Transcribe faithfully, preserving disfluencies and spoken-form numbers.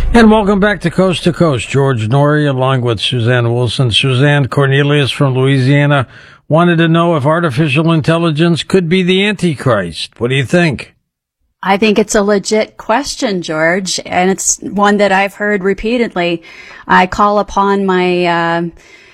And welcome back to Coast to Coast. George Noory along with Suzanne Wilson. Suzanne, Cornelius from Louisiana wanted to know if artificial intelligence could be the Antichrist. What do you think? I think it's a legit question, George, and it's one that I've heard repeatedly. I call upon my uh,